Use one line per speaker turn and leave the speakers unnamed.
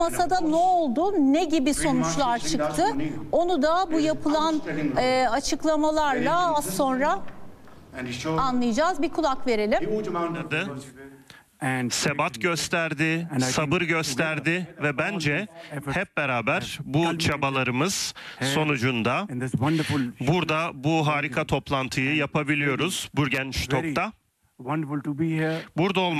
Masada ne oldu, ne gibi sonuçlar çıktı? Onu da bu yapılan açıklamalarla az sonra anlayacağız. Bir kulak verelim.
Sebat gösterdi, sabır gösterdi ve bence hep beraber bu çabalarımız sonucunda burada bu harika toplantıyı yapabiliyoruz Bürgenstock'ta. Burada olmak